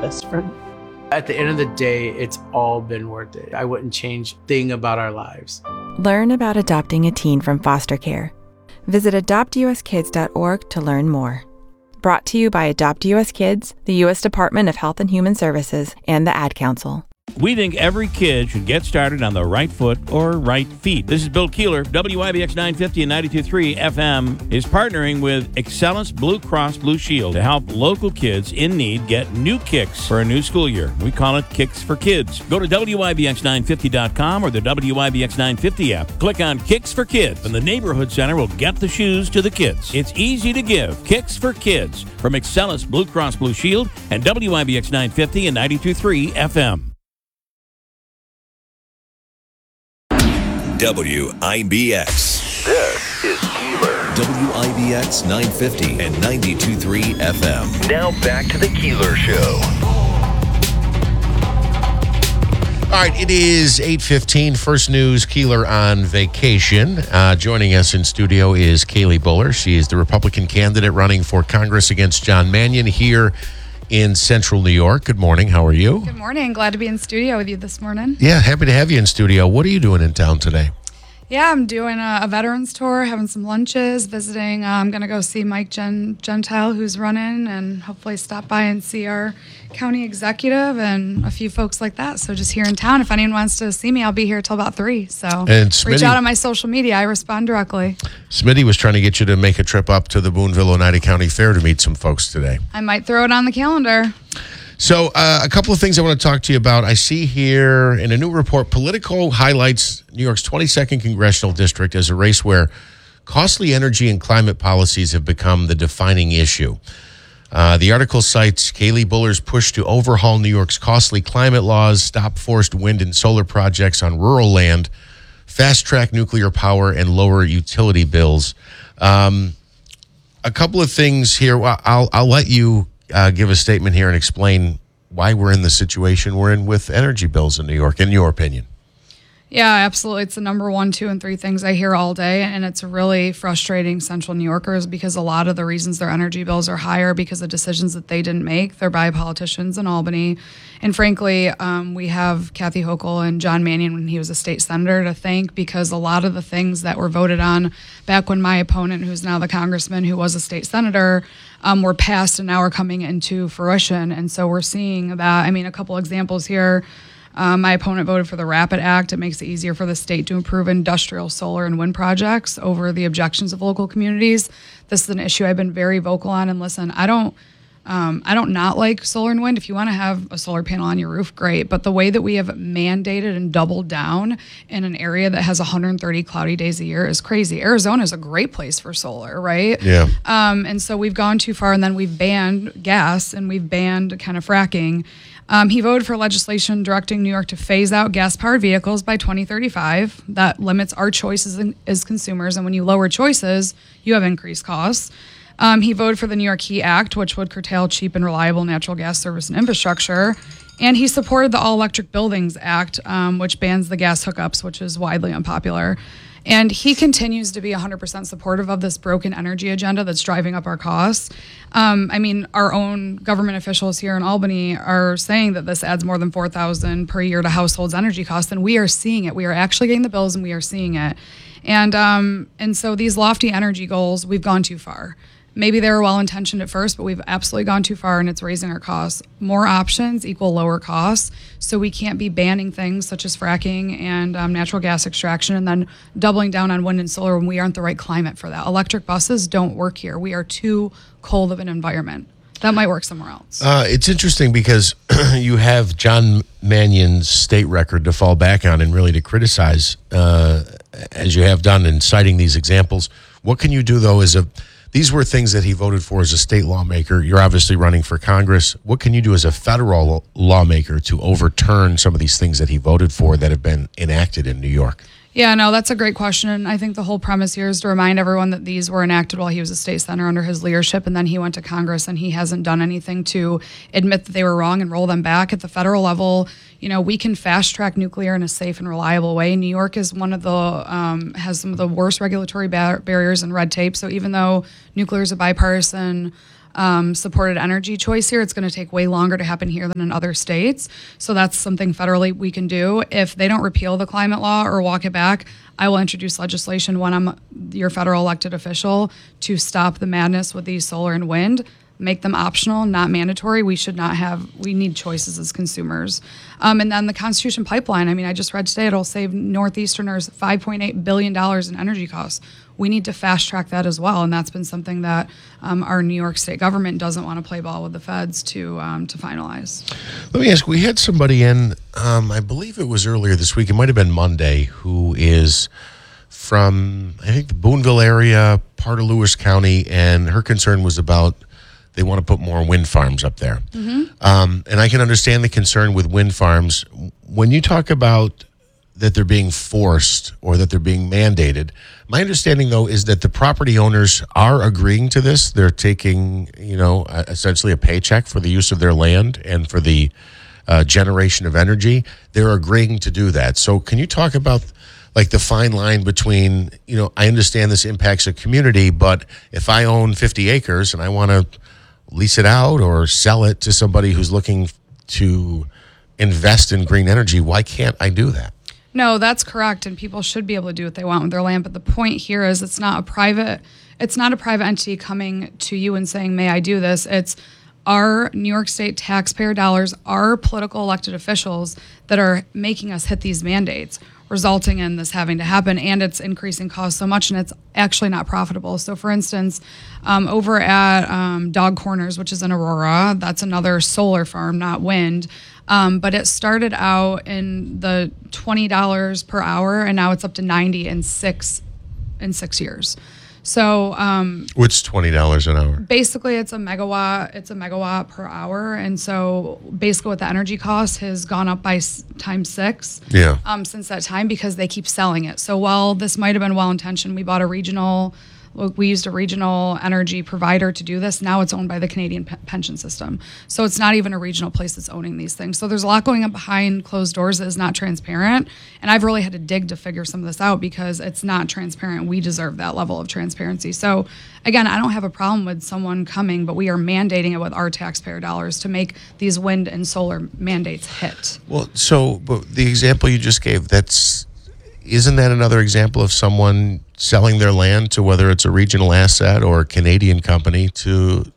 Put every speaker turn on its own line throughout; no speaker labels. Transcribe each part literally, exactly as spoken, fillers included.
best friend.
At the end of the day, it's all been worth it. I wouldn't change a thing about our lives.
Learn about adopting a teen from foster care. Visit adopt u s kids dot org to learn more. Brought to you by Adopt U S Kids, the U S Department of Health and Human Services, and the Ad Council.
We think every kid should get started on the right foot or right feet. This is Bill Keeler. W I B X nine fifty and ninety-two point three F M is partnering with Excellence Blue Cross Blue Shield to help local kids in need get new kicks for a new school year. We call it Kicks for Kids. Go to W I B X nine fifty dot com or the W I B X nine fifty app. Click on Kicks for Kids, and the Neighborhood Center will get the shoes to the kids. It's easy to give. Kicks for Kids from Excellence Blue Cross Blue Shield and W I B X nine fifty and ninety-two point three F M.
W I B X. This is Keeler. W I B X nine fifty and ninety-two point three F M. Now back to the Keeler Show.
All right, it is eight fifteen. First News, Keeler on vacation. Uh, joining us in studio is Kaylee Buller. She is the Republican candidate running for Congress against John Mannion here in Central New York. Good morning. How are you?
Good morning. Glad to be in studio with you this morning.
Yeah, happy to have you in studio. What are you doing in town today?
Yeah, I'm doing a, a veterans tour, having some lunches, visiting. Uh, I'm going to go see Mike Gen- Gentile, who's running, and hopefully stop by and see our county executive and a few folks like that. So just here in town, if anyone wants to see me, I'll be here till about three. So
and Smitty,
reach out on my social media. I respond directly.
Smitty was trying to get you to make a trip up to the Boonville Oneida County Fair to meet some folks today.
I might throw it on the calendar.
So uh, a couple of things I want to talk to you about. I see here in a new report, Politico highlights New York's twenty-second congressional district as a race where costly energy and climate policies have become the defining issue. Uh, the article cites Kaylee Buller's push to overhaul New York's costly climate laws, stop forced wind and solar projects on rural land, fast-track nuclear power, and lower utility bills. Um, a couple of things here. I'll, I'll let you Uh, give a statement here and explain why we're in the situation we're in with energy bills in New York, in your opinion.
Yeah, absolutely. It's the number one, two, and three things I hear all day, and it's really frustrating Central New Yorkers because a lot of the reasons their energy bills are higher because of decisions that they didn't make. They're by politicians in Albany. And frankly, um, we have Kathy Hochul and John Mannion when he was a state senator to thank because a lot of the things that were voted on back when my opponent, who's now the congressman who was a state senator, um, were passed and now are coming into fruition. And so we're seeing that. I mean, a couple examples here. Um, my opponent voted for the RAPID Act. It makes it easier for the state to improve industrial solar and wind projects over the objections of local communities. This is an issue I've been very vocal on. And listen, I don't, um, I don't not like solar and wind. If you want to have a solar panel on your roof, great. But the way that we have mandated and doubled down in an area that has one hundred thirty cloudy days a year is crazy. Arizona is a great place for solar, right?
Yeah.
Um, and so we've gone too far, and then we've banned gas and we've banned kind of fracking. Um, he voted for legislation directing New York to phase out gas-powered vehicles by twenty thirty-five. That limits our choices in, as consumers, and when you lower choices, you have increased costs. Um, he voted for the New York Heat Act, which would curtail cheap and reliable natural gas service and infrastructure. And he supported the All-Electric Buildings Act, um, which bans the gas hookups, which is widely unpopular. And he continues to be one hundred percent supportive of this broken energy agenda that's driving up our costs. Um, I mean, our own government officials here in Albany are saying that this adds more than four thousand dollars per year to households' energy costs, and we are seeing it. We are actually getting the bills, and we are seeing it. And um, and so these lofty energy goals, we've gone too far. Maybe they were well-intentioned at first, but we've absolutely gone too far, and it's raising our costs. More options equal lower costs, so we can't be banning things such as fracking and um, natural gas extraction and then doubling down on wind and solar when we aren't the right climate for that. Electric buses don't work here. We are too cold of an environment. That might work somewhere else.
Uh, it's interesting because you have John Mannion's state record to fall back on and really to criticize, uh, as you have done in citing these examples. What can you do, though, as a... These were things that he voted for as a state lawmaker. You're obviously running for Congress. What can you do as a federal lawmaker to overturn some of these things that he voted for that have been enacted in New York?
Yeah, no, that's a great question. And I think the whole premise here is to remind everyone that these were enacted while he was a state senator under his leadership, and then he went to Congress and he hasn't done anything to admit that they were wrong and roll them back. At the federal level, you know, we can fast track nuclear in a safe and reliable way. New York is one of the, um, has some of the worst regulatory bar- barriers and red tape. So even though nuclear is a bipartisan um, supported energy choice here. It's going to take way longer to happen here than in other states. So that's something federally we can do. If they don't repeal the climate law or walk it back, I will introduce legislation when I'm your federal elected official to stop the madness with these solar and wind. Make them optional, not mandatory. We should not have, we need choices as consumers. Um, and then the Constitution Pipeline, I mean, I just read today it'll save Northeasterners five point eight billion dollars in energy costs. We need to fast track that as well. And that's been something that um, our New York State government doesn't want to play ball with the feds to um, to finalize.
Let me ask, we had somebody in, um, I believe it was earlier this week, it might have been Monday, who is from, I think, the Boonville area, part of Lewis County, and her concern was about they want to put more wind farms up there. Mm-hmm. Um, and I can understand the concern with wind farms. When you talk about that they're being forced or that they're being mandated, my understanding, though, is that the property owners are agreeing to this. They're taking, you know, uh, essentially a paycheck for the use of their land and for the uh, generation of energy. They're agreeing to do that. So can you talk about like the fine line between, you know, I understand this impacts a community, but if I own fifty acres and I want to lease it out or sell it to somebody who's looking to invest in green energy, why can't I do that?
No, that's correct, and people should be able to do what they want with their land. But the point here is, it's not a private, it's not a private entity coming to you and saying, "May I do this?" It's our New York State taxpayer dollars, our political elected officials that are making us hit these mandates, resulting in this having to happen, and it's increasing costs so much, and it's actually not profitable. So, for instance, um, over at um, Dog Corners, which is in Aurora, that's another solar farm, not wind. Um, but it started out in the twenty dollars per hour, and now it's up to ninety in six in six years. So, um,
what's twenty dollars an hour?
Basically, it's a megawatt. It's a megawatt per hour, and so basically, what the energy cost has gone up by s- times six.
Yeah.
Um, since that time, because they keep selling it. So while this might have been well intentioned, we bought a regional. We used a regional energy provider to do this. Now it's owned by the Canadian P- pension system. So it's not even a regional place that's owning these things. So there's a lot going on behind closed doors that is not transparent. And I've really had to dig to figure some of this out because it's not transparent. We deserve that level of transparency. So again, I don't have a problem with someone coming, but we are mandating it with our taxpayer dollars to make these wind and solar mandates hit.
Well, so but the example you just gave, that's, isn't that another example of someone selling their land to whether it's a regional asset or a Canadian company to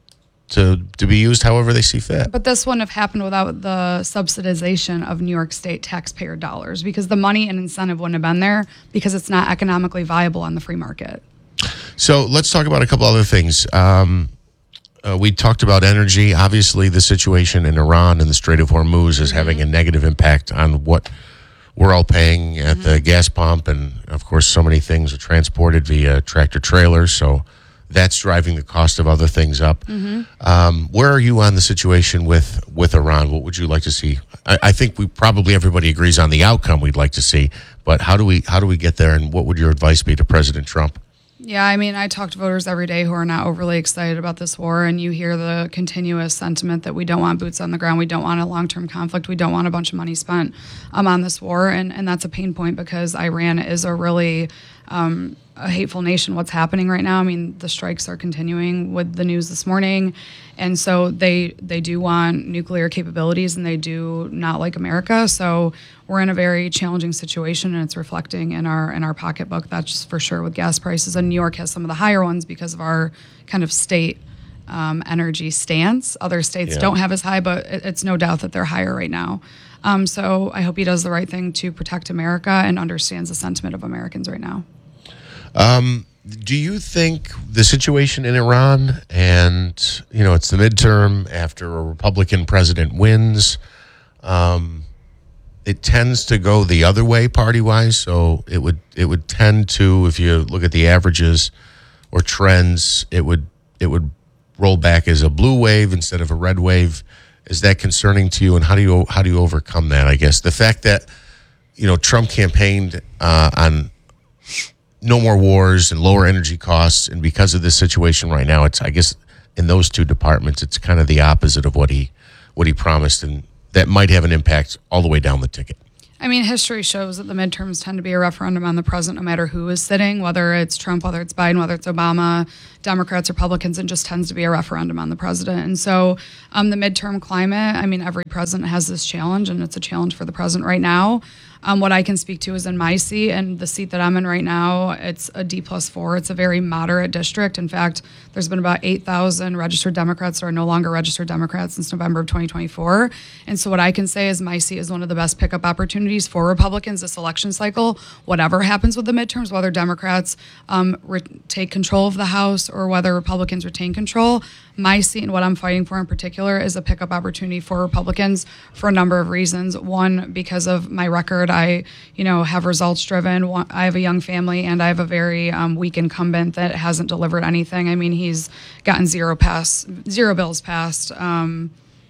to to be used however they see fit?
But this wouldn't have happened without the subsidization of New York State taxpayer dollars, because the money and incentive wouldn't have been there because it's not economically viable on the free market.
So let's talk about a couple other things. Um, uh, we talked about energy. Obviously, the situation in Iran and the Strait of Hormuz is mm-hmm. having a negative impact on what we're all paying at mm-hmm. the gas pump, and of course so many things are transported via tractor trailers, so that's driving the cost of other things up. Mm-hmm. Um, where are you on the situation with, with Iran? What would you like to see? I, I think we probably everybody agrees on the outcome we'd like to see, but how do we how do we get there, and what would your advice be to President Trump?
Yeah, I mean, I talk to voters every day who are not overly excited about this war, and you hear the continuous sentiment that we don't want boots on the ground, we don't want a long-term conflict, we don't want a bunch of money spent um, on this war, and, and that's a pain point because Iran is a really um, a hateful nation. What's happening right now, I mean, the strikes are continuing with the news this morning, and so they they do want nuclear capabilities, and they do not like America, so we're in a very challenging situation, and it's reflecting in our in our pocketbook, that's for sure, with gas prices. And New York has some of the higher ones because of our kind of state um, energy stance. Other states yeah. don't have as high, but it, it's no doubt that they're higher right now. Um, so I hope he does the right thing to protect America and understands the sentiment of Americans right now.
Um, do you think the situation in Iran, and, you know, it's the midterm after a Republican president wins, um, it tends to go the other way party-wise, so it would it would tend to, if you look at the averages or trends, it would it would roll back as a blue wave instead of a red wave. Is that concerning to you, and how do you how do you overcome that? I guess the fact that, you know, Trump campaigned uh, on no more wars and lower energy costs, and because of this situation right now, it's I guess in those two departments, it's kind of the opposite of what he what he promised, and that might have an impact all the way down the ticket.
I mean, history shows that the midterms tend to be a referendum on the president, no matter who is sitting, whether it's Trump, whether it's Biden, whether it's Obama, Democrats, Republicans. It just tends to be a referendum on the president. And so um, the midterm climate, I mean, every president has this challenge, and it's a challenge for the president right now. Um, what I can speak to is in my seat, and the seat that I'm in right now, it's a D plus four. It's a very moderate district. In fact, there's been about eight thousand registered Democrats that are no longer registered Democrats since November of twenty twenty-four. And so what I can say is my seat is one of the best pickup opportunities for Republicans this election cycle. Whatever happens with the midterms, whether Democrats um, re- take control of the House or whether Republicans retain control, my seat and what I'm fighting for in particular is a pickup opportunity for Republicans for a number of reasons. One, because of my record, I, you know, have results driven. I have a young family, and I have a very um, weak incumbent that hasn't delivered anything. I mean, he's gotten zero pass, zero bills passed um,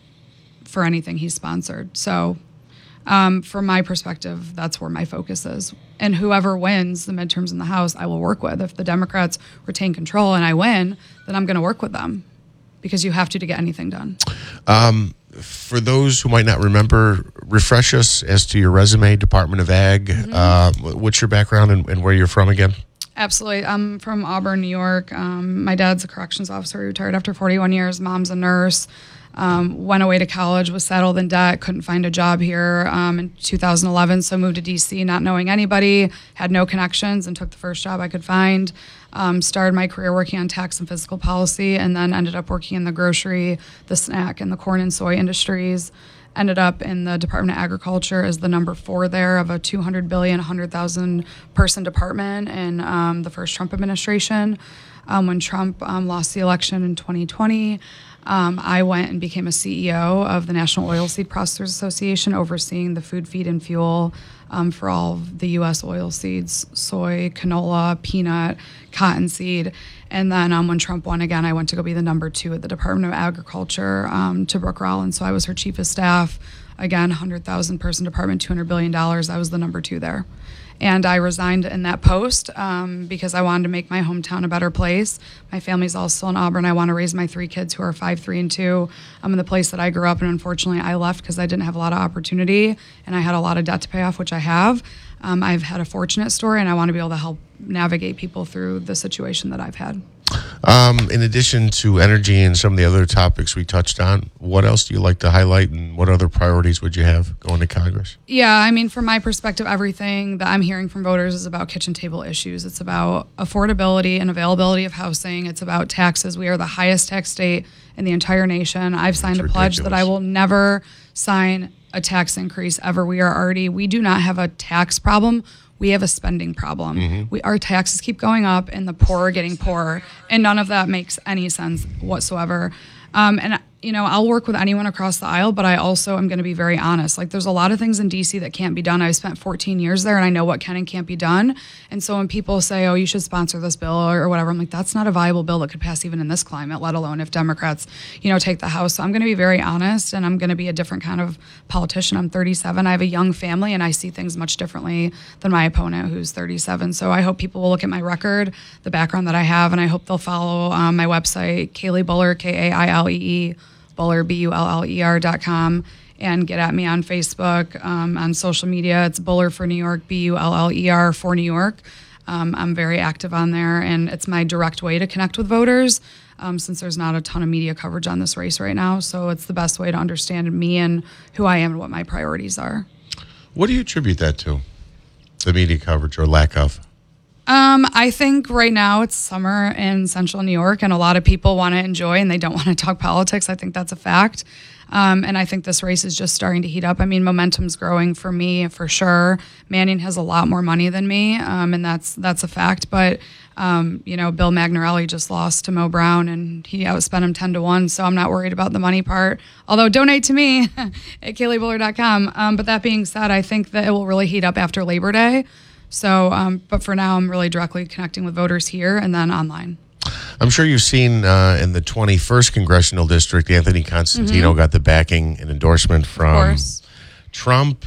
for anything he's sponsored. So, um, from my perspective, that's where my focus is. And whoever wins the midterms in the House, I will work with. If the Democrats retain control and I win, then I'm going to work with them, because you have to to get anything done.
Um, for those who might not remember, refresh us as to your resume, Department of Ag. Mm-hmm. Uh, what's your background and, and where you're from again?
Absolutely. I'm from Auburn, New York. Um, my dad's a corrections officer. He retired after forty-one years. Mom's a nurse. Um, went away to college, was settled in debt, couldn't find a job here um, in two thousand eleven, so moved to D C not knowing anybody, had no connections, and took the first job I could find. Um, started my career working on tax and fiscal policy, and then ended up working in the grocery, the snack, and the corn and soy industries. Ended up in the Department of Agriculture as the number four there of a two hundred billion, one hundred thousand person department in um, the first Trump administration. Um, when Trump um, lost the election in twenty twenty, Um, I went and became a C E O of the National Oilseed Processors Association, overseeing the food, feed, and fuel um, for all of the U S oilseeds, soy, canola, peanut, cottonseed. And then um, when Trump won again, I went to go be the number two at the Department of Agriculture um, to Brooke Rollins. So I was her chief of staff. Again, one hundred thousand person department, two hundred billion dollars. I was the number two there. And I resigned in that post um, because I wanted to make my hometown a better place. My family's all still in Auburn. I want to raise my three kids who are five, three, and two. I'm in the place that I grew up, and unfortunately I left because I didn't have a lot of opportunity, and I had a lot of debt to pay off, which I have. Um, I've had a fortunate story, and I want to be able to help navigate people through the situation that I've had.
Um, in addition to energy and some of the other topics we touched on, what else do you like to highlight, and what other priorities would you have going to Congress?
Yeah, I mean, from my perspective, everything that I'm hearing from voters is about kitchen table issues. It's about affordability and availability of housing. It's about taxes. We are the highest tax state in the entire nation. I've signed
That's
a pledge
ridiculous.
that I will never sign a tax increase ever. We are already, we do not have a tax problem. We have a spending problem. Mm-hmm. We, our taxes keep going up, and the poor are getting poorer, and none of that makes any sense whatsoever. Um, and, you know, I'll work with anyone across the aisle, but I also am going to be very honest. Like, there's a lot of things in D C that can't be done. I've spent fourteen years there, and I know what can and can't be done. And so when people say, oh, you should sponsor this bill or, or whatever, I'm like, that's not a viable bill that could pass even in this climate, let alone if Democrats, you know, take the House. So I'm going to be very honest, and I'm going to be a different kind of politician. I'm thirty-seven. I have a young family, and I see things much differently than my opponent, who's thirty-seven. So I hope people will look at my record, the background that I have, and I hope they'll follow um, my website, Kaylee Buller, K A I L E E, Buller, B U L L E R dot com, and get at me on Facebook, um, on social media. It's Buller for New York, B U L L E R for New York. Um, I'm very active on there, and it's my direct way to connect with voters um, since there's not a ton of media coverage on this race right now. So it's the best way to understand me and who I am and what my priorities are.
What do you attribute that to, the media coverage or lack of?
Um, I think right now it's summer in central New York, and a lot of people want to enjoy and they don't want to talk politics. I think that's a fact. Um, and I think this race is just starting to heat up. I mean, momentum's growing for me, for sure. Manning has a lot more money than me, um, and that's that's a fact. But, um, you know, Bill Magnarelli just lost to Mo Brown, and he outspent him ten to one, so I'm not worried about the money part. Although, donate to me at Kaylee Buller dot com. Um, but that being said, I think that it will really heat up after Labor Day. So, um, but for now, I'm really directly connecting with voters here and then online.
I'm sure you've seen uh, in the twenty-first Congressional District, Anthony Constantino mm-hmm. got the backing and endorsement from Trump.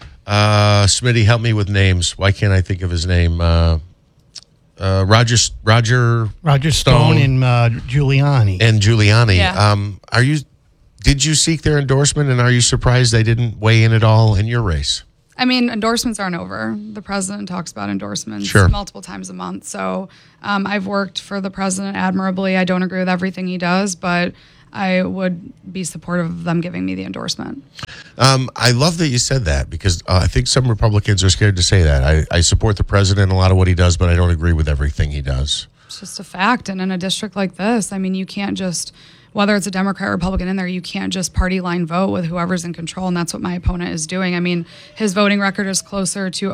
Uh, Smitty, help me with names. Why can't I think of his name? Uh, uh, Roger Roger
Roger Stone, Stone and uh, Giuliani.
And Giuliani.
Yeah.
Um, are you? Did you seek their endorsement, and are you surprised they didn't weigh in at all in your race?
I mean, endorsements aren't over. The president talks about endorsements
Sure.
multiple times a month. So um, I've worked for the president admirably. I don't agree with everything he does, but I would be supportive of them giving me the endorsement.
Um, I love that you said that because uh, I think some Republicans are scared to say that. I, I support the president in a lot of what he does, but I don't agree with everything he does.
It's just a fact. And in a district like this, I mean, you can't just, whether it's a Democrat or Republican in there, you can't just party line vote with whoever's in control. And that's what my opponent is doing. I mean, his voting record is closer to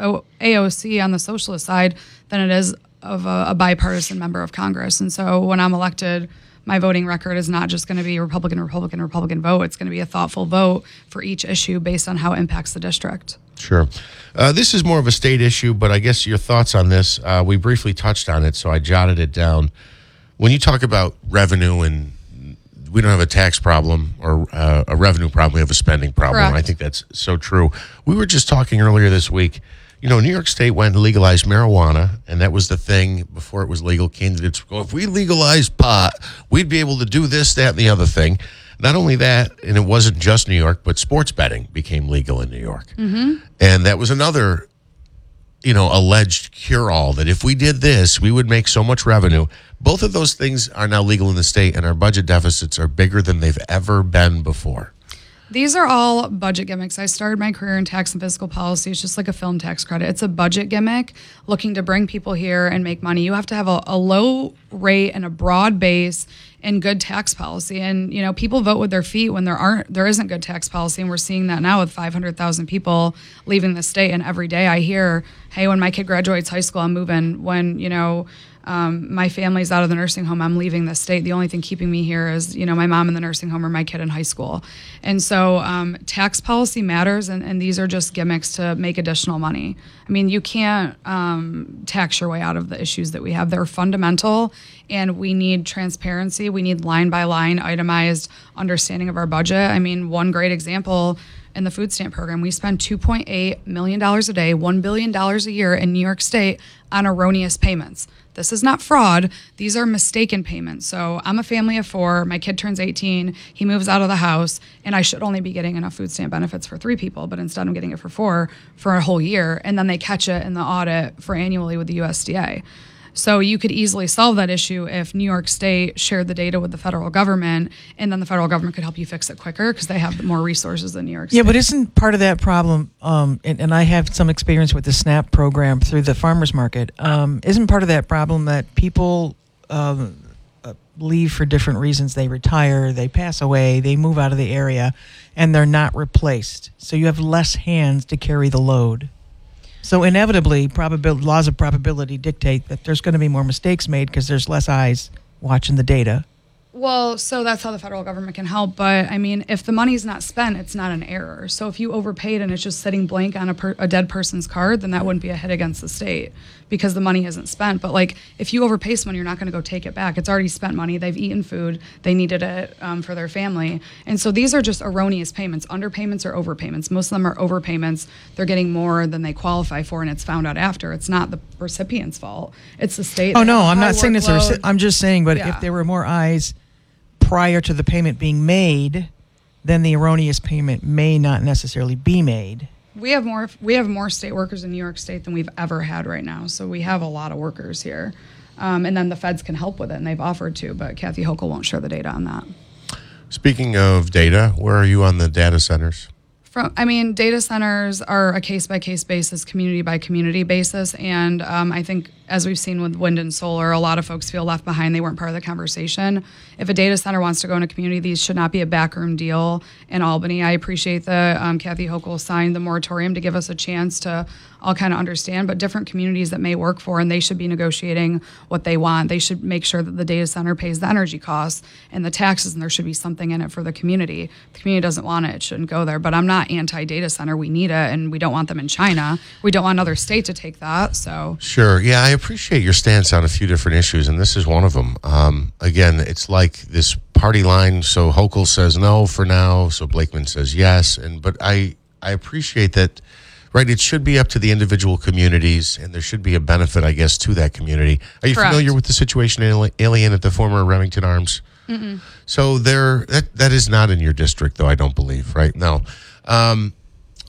A O C on the socialist side than it is of a, a bipartisan member of Congress. And so when I'm elected, my voting record is not just going to be Republican, Republican, Republican vote. It's going to be a thoughtful vote for each issue based on how it impacts the district.
Sure. Uh, this is more of a state issue, but I guess your thoughts on this, uh, we briefly touched on it, so I jotted it down. When you talk about revenue, and we don't have a tax problem or uh, a revenue problem, we have a spending problem.
Correct.
I think that's so true. We were just talking earlier this week, you know, New York State went and legalized marijuana, and that was the thing before it was legal. Candidates go, if we legalized pot, we'd be able to do this, that, and the other thing. Not only that, and it wasn't just New York, but sports betting became legal in New York. Mm-hmm. And that was another, you know, alleged cure-all, that if we did this, we would make so much revenue. Both of those things are now legal in the state, and our budget deficits are bigger than they've ever been before.
These are all budget gimmicks. I started my career in tax and fiscal policy. It's just like a film tax credit. It's a budget gimmick looking to bring people here and make money. You have to have a, a low rate and a broad base and good tax policy. And, you know, people vote with their feet when there aren't, there isn't good tax policy. And we're seeing that now with five hundred thousand people leaving the state. And every day I hear, hey, when my kid graduates high school, I'm moving. When, you know, Um, my family's out of the nursing home, I'm leaving the state. The only thing keeping me here is, you know, my mom in the nursing home or my kid in high school. And so um, tax policy matters, and, and these are just gimmicks to make additional money. I mean, you can't um, tax your way out of the issues that we have. They're fundamental, and we need transparency. We need line-by-line, itemized understanding of our budget. I mean, one great example in the food stamp program, we spend two point eight million dollars a day, one billion dollars a year in New York State on erroneous payments. This is not fraud. These are mistaken payments. So I'm a family of four. My kid turns eighteen. He moves out of the house, and I should only be getting enough food stamp benefits for three people, but instead I'm getting it for four for a whole year. And then they catch it in the audit for annually with the U S D A. So you could easily solve that issue if New York State shared the data with the federal government, and then the federal government could help you fix it quicker because they have more resources than New York State.
Yeah, but isn't part of that problem, um, and, and I have some experience with the SNAP program through the farmers market, um, isn't part of that problem that people um, uh, leave for different reasons? They retire, they pass away, they move out of the area, and they're not replaced. So you have less hands to carry the load. So inevitably, probabil- laws of probability dictate that there's going to be more mistakes made because there's less eyes watching the data.
Well, so that's how the federal government can help. But I mean, if the money's not spent, it's not an error. So if you overpaid and it's just sitting blank on a, per- a dead person's card, then that wouldn't be a hit against the state because the money isn't spent. But like, if you overpay someone, you're not going to go take it back. It's already spent money. They've eaten food. They needed it um, for their family. And so these are just erroneous payments, underpayments or overpayments. Most of them are overpayments. They're getting more than they qualify for, and it's found out after. It's not the recipient's fault. It's the state.
Oh,
They
no,
have a
I'm
high
not saying it's a
workload.
reci- I'm just saying, but
Yeah.
if there were more eyes prior to the payment being made, then the erroneous payment may not necessarily be made.
We have more. We have more state workers in New York State than we've ever had right now. So we have a lot of workers here, um, and then the feds can help with it, and they've offered to. But Kathy Hochul won't share the data on that.
Speaking of data, where are you on the data centers?
From, I mean, data centers are a case by case basis, community by community basis, and um, I think as we've seen with wind and solar, a lot of folks feel left behind. They weren't part of the conversation. If a data center wants to go in a community, these should not be a backroom deal in Albany. I appreciate that um, Kathy Hochul signed the moratorium to give us a chance to all kind of understand, but different communities that may work for, and they should be negotiating what they want. They should make sure that the data center pays the energy costs and the taxes, and there should be something in it for the community. If the community doesn't want it, it shouldn't go there. But I'm not anti-data center. We need it, and we don't want them in China. We don't want another state to take that. So
Sure. Yeah, I appreciate your stance on a few different issues, and this is one of them. Um, again, it's like this party line. So Hochul says no for now. So Blakeman says yes. And but I I appreciate that. Right, it should be up to the individual communities, and there should be a benefit, I guess, to that community. Are you
Correct.
familiar with the situation in Alien at the former Remington Arms? Mm-mm. So there, that that is not in your district, though, I don't believe, right? No. Um,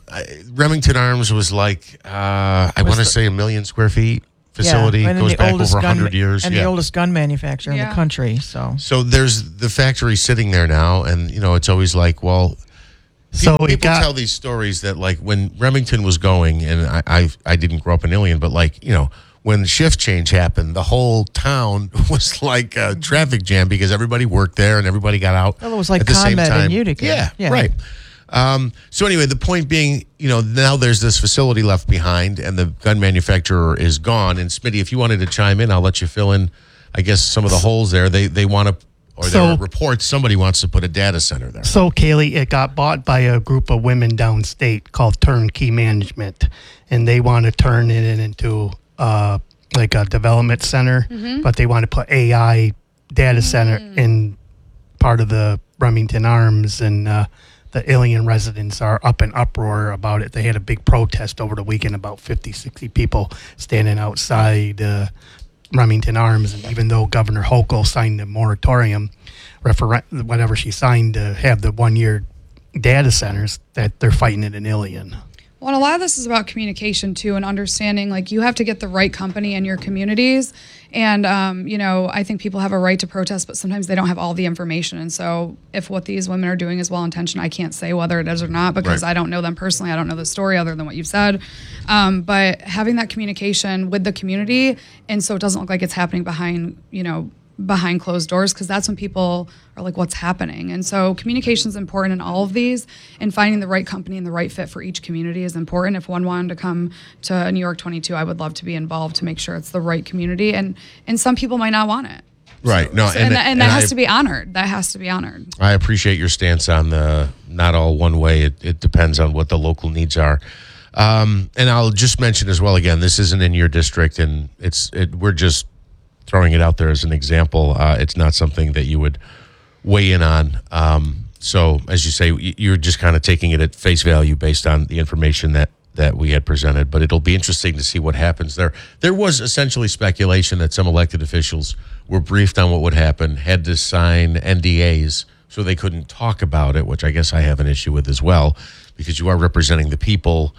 I, Remington Arms was like, uh, I
Was
want to
the-
say a million square feet facility.
Yeah, and then
Goes
the
back
oldest
over
gun-
one hundred years.
and
yeah.
the oldest gun manufacturer in
Yeah.
the country. So,
So there's the factory sitting there now, and you know it's always like, well,
So
people,
it
people
got
tell these stories that like when Remington was going, and I, I I didn't grow up in Ilion, but like you know when shift change happened, the whole town was like a traffic jam because everybody worked there and everybody got out.
Well, it was like
at the same
ComEd in
time.
Utica.
Yeah,
Yeah.
right. Um, so anyway, the point being, you know, now there's this facility left behind, and the gun manufacturer is gone. And Smitty, if you wanted to chime in, I'll let you fill in, I guess, some of the holes there. They they want to, or there
So-
are reports somebody wants to put a data center there.
So, Kaylee, it got bought by a group of women downstate called Turnkey Management, and they want to turn it into uh, like a development center, but they want to put A I data center in part of the Remington Arms, and uh, the Ilion residents are up in uproar about it. They had a big protest over the weekend, about fifty, sixty people standing outside uh, Remington Arms, and even though Governor Hochul signed a moratorium, referen- whatever she signed to have the one-year data centers, that they're fighting it in Ilion.
Well, and a lot of this is about communication too, and understanding like you have to get the right company in your communities. And, um, you know, I think people have a right to protest, but sometimes they don't have all the information. And so if what these women are doing is well intentioned, I can't say whether it is or not because
Right.
I don't know them personally. I don't know the story other than what you've said. Um, but having that communication with the community, and so it doesn't look like it's happening behind, you know, behind closed doors, because that's when people are like, what's happening? And so communication is important in all of these, and finding the right company and the right fit for each community is important. If one wanted to come to New York twenty-two, I would love to be involved to make sure it's the right community, and and some people might not want it.
Right. No,
So- and, that, and that has
I,
to be honored. That has to be honored.
I appreciate your stance on the not all one way. It, it depends on what the local needs are. Um, and I'll just mention as well, again, this isn't in your district, and it's it, we're just throwing it out there as an example. Uh, it's not something that you would weigh in on. Um, so, as you say, y- you're just kind of taking it at face value based on the information that, that we had presented. But it'll be interesting to see what happens there. There was essentially speculation that some elected officials were briefed on what would happen, had to sign N D As so they couldn't talk about it, which I guess I have an issue with as well, because you are representing the people.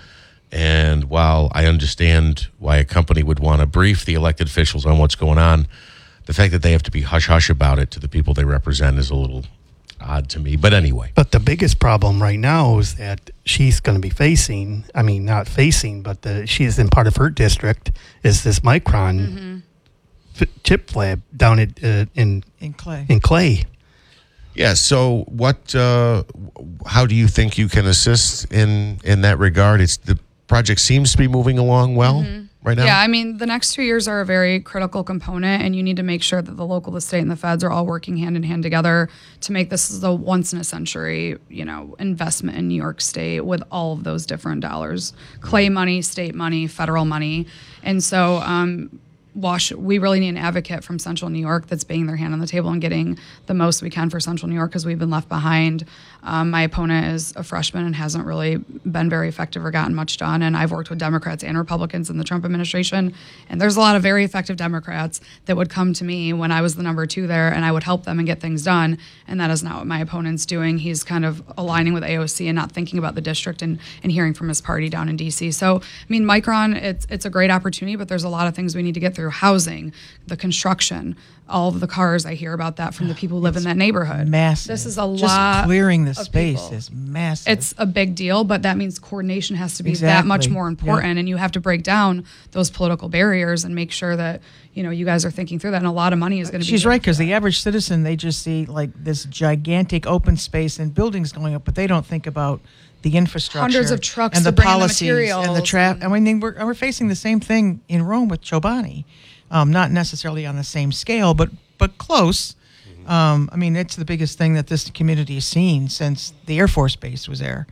And while I understand why a company would want to brief the elected officials on what's going on, the fact that they have to be hush-hush about it to the people they represent is a little odd to me. But anyway.
But the biggest problem right now is that she's going to be facing, I mean, not facing, but the, she's in part of her district, is this Micron f- chip lab down at, uh, in,
in Clay.
in Clay.
Yeah, so what, uh, how do you think you can assist in, in that regard? It's the project seems to be moving along well right now.
Yeah, I mean, the next two years are a very critical component, and you need to make sure that the local, the state, and the feds are all working hand in hand together to make this a once in a century, you know, investment in New York State with all of those different dollars, clay money, state money, federal money, and so. Um, Wash, we really need an advocate from Central New York that's banging their hand on the table and getting the most we can for Central New York because we've been left behind. Um, my opponent is a freshman and hasn't really been very effective or gotten much done. And I've worked with Democrats and Republicans in the Trump administration. And there's a lot of very effective Democrats that would come to me when I was the number two there and I would help them and get things done. And that is not what my opponent's doing. He's kind of aligning with A O C and not thinking about the district and, and hearing from his party down in D C. So, I mean, Micron, it's, it's a great opportunity, but there's a lot of things we need to get through. Housing, the construction, all of the cars. I hear about that from the people who live in that neighborhood.
Massive.
This is a
Just
lot.
clearing the
of
space
people.
is massive.
It's a big deal, but that means coordination has to be that
Exactly.
much more important,
Yeah.
and you have to break down those political barriers and make sure that you know you guys are thinking through that. And a lot of money is going to be.
She's right, because the average citizen, they just see like this gigantic open space and buildings going up, but they don't think about the infrastructure,
Hundreds of trucks
and
to
the
bring in the
policies and the
materials
traffic.
and-
I mean, we're we're facing the same thing in Rome with Chobani, um, not necessarily on the same scale, but but close. Um, I mean, it's the biggest thing that this community has seen since the Air Force Base was there.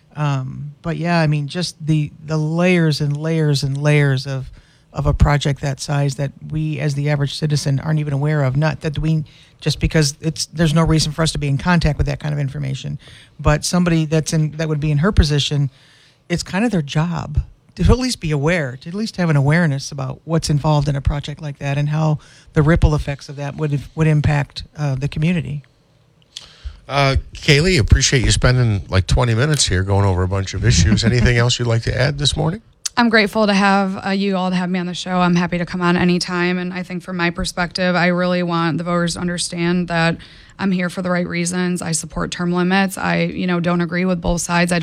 Um, but yeah, I mean, just the the layers and layers and layers of of a project that size that we, as the average citizen, aren't even aware of. Not that we, just because it's there's no reason for us to be in contact with that kind of information, but somebody that's in that would be in her position, it's kind of their job to at least be aware, to at least have an awareness about what's involved in a project like that and how the ripple effects of that would would impact uh, the community.
Uh, Kaylee, appreciate you spending like twenty minutes here going over a bunch of issues. Anything else you'd like to add this morning?
I'm grateful to have uh, you all to have me on the show. I'm happy to come on anytime. And I think from my perspective, I really want the voters to understand that I'm here for the right reasons. I support term limits. I, you know, don't agree with both sides. I don't